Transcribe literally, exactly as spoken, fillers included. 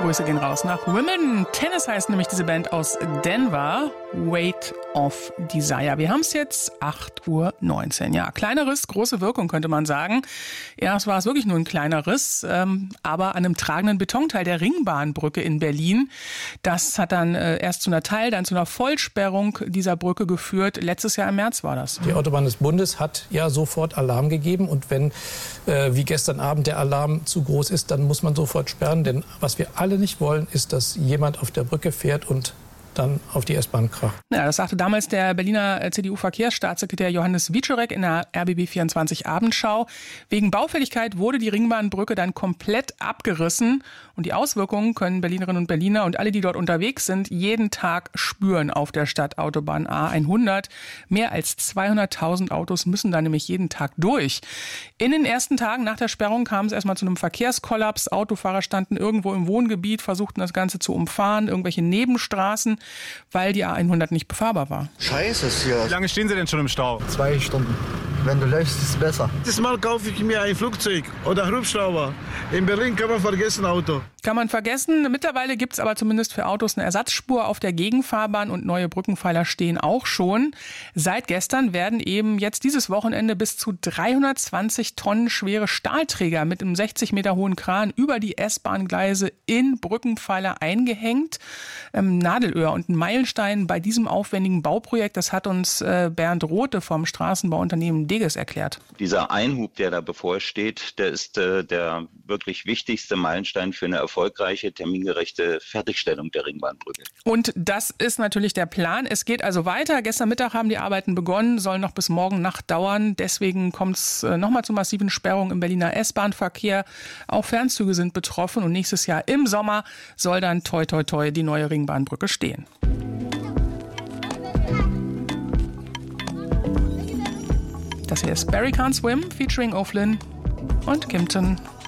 Grüße gehen raus nach Women. Tennis heißt nämlich diese Band aus Denver. Weight of Desire. Wir haben es jetzt acht Uhr neunzehn. Ja, kleiner Riss, große Wirkung, könnte man sagen. Erst war es wirklich nur ein kleiner Riss, ähm, aber an einem tragenden Betonteil der Ringbahnbrücke in Berlin. Das hat dann äh, erst zu einer Teil-, dann zu einer Vollsperrung dieser Brücke geführt. Letztes Jahr im März war das. Die Autobahn des Bundes hat ja sofort Alarm gegeben. Und wenn, äh, wie gestern Abend, der Alarm zu groß ist, dann muss man sofort sperren. Denn was wir alle nicht wollen, ist, dass jemand auf der Brücke fährt und dann auf die S-Bahn kracht. Ja, das sagte damals der Berliner C D U-Verkehrsstaatssekretär Johannes Wieczorek in der R B B vierundzwanzig Abendschau. Wegen Baufälligkeit wurde die Ringbahnbrücke dann komplett abgerissen. Und die Auswirkungen können Berlinerinnen und Berliner und alle, die dort unterwegs sind, jeden Tag spüren auf der Stadtautobahn A hundert. Mehr als zweihunderttausend Autos müssen da nämlich jeden Tag durch. In den ersten Tagen nach der Sperrung kam es erstmal zu einem Verkehrskollaps. Autofahrer standen irgendwo im Wohngebiet, versuchten das Ganze zu umfahren, irgendwelche Nebenstraßen, weil die A hundert nicht befahrbar war. Scheiße ist hier. Wie lange stehen Sie denn schon im Stau? Zwei Stunden. Wenn du läufst, ist es besser. Dieses Mal kaufe ich mir ein Flugzeug oder Hubschrauber. In Berlin kann man vergessen Auto. Kann man vergessen. Mittlerweile gibt es aber zumindest für Autos eine Ersatzspur auf der Gegenfahrbahn und neue Brückenpfeiler stehen auch schon. Seit gestern werden eben jetzt dieses Wochenende bis zu dreihundertzwanzig Tonnen schwere Stahlträger mit einem sechzig Meter hohen Kran über die S-Bahn-Gleise in Brückenpfeiler eingehängt. Ähm, Nadelöhr und ein Meilenstein bei diesem aufwendigen Bauprojekt, das hat uns äh, Bernd Rothe vom Straßenbauunternehmen Deges erklärt. Dieser Einhub, der da bevorsteht, der ist äh, der wirklich wichtigste Meilenstein für eine erfolgreiche, termingerechte Fertigstellung der Ringbahnbrücke. Und das ist natürlich der Plan. Es geht also weiter. Gestern Mittag haben die Arbeiten begonnen, sollen noch bis morgen Nacht dauern. Deswegen kommt es äh, nochmal zu massiven Sperrungen im Berliner S-Bahn-Verkehr. Auch Fernzüge sind betroffen und nächstes Jahr im Sommer soll dann toi toi toi die neue Ringbahnbrücke stehen. Das hier ist Barry Can't Swim featuring O'Flynn und Kimpton.